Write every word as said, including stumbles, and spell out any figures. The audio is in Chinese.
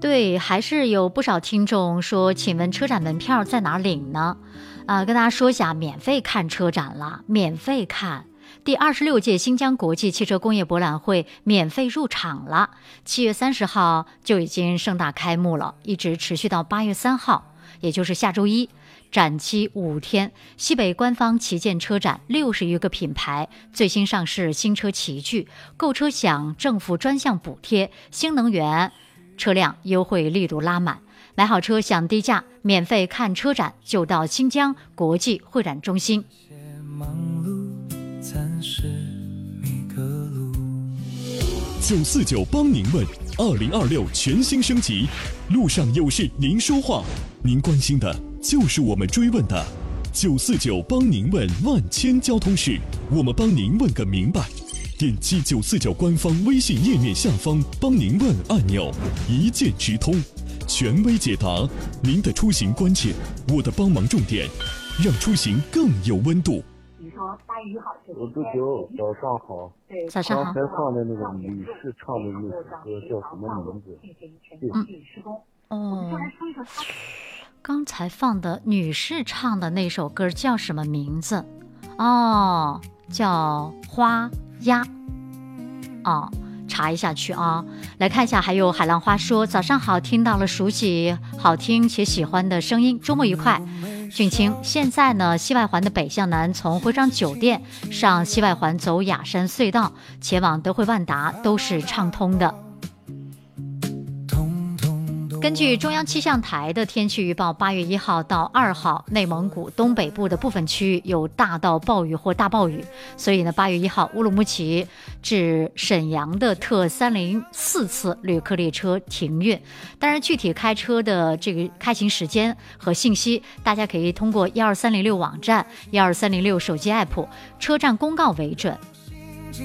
对，还是有不少听众说，请问车展门票在哪儿领呢？啊、跟大家说一下，免费看车展了，免费看。第二十六届新疆国际汽车工业博览会免费入场了，七月三十号就已经盛大开幕了，一直持续到八月三号，也就是下周一。展期五天，西北官方旗舰车展，六十余个品牌最新上市新车齐聚，购车享政府专项补贴，新能源车辆优惠力度拉满，买好车享低价，免费看车展就到新疆国际会展中心。 九四九帮您问，二零二六全新升级，路上有事您说话，您关心的就是我们追问的。九四九帮您问万千交通事，我们帮您问个明白。点击九四九官方微信页面下方帮您问按钮，一键直通，权威解答您的出行关切，我的帮忙重点，让出行更有温度。 你说八月一号这我不久早上好， 对， 早上好。 刚才放的那个女士唱的那首歌叫什么名字？ 嗯，哦，刚才放的女士唱的那首歌叫什么名字？哦，叫花鸭。哦，查一下去啊。来看一下，还有海浪花说早上好，听到了熟悉、好听且喜欢的声音，周末愉快。俊清，现在呢，西外环的北向南，从会章酒店上西外环走雅山隧道前往德惠万达都是畅通的。根据中央气象台的天气预报，八月一号到二号，内蒙古东北部的部分区域有大到暴雨或大暴雨，所以呢，八月一号，乌鲁木齐至沈阳的特三零四次旅客列车停运。当然，具体开车的这个开行时间和信息，大家可以通过一二三零六网站、一二三零六手机 app、车站公告为准。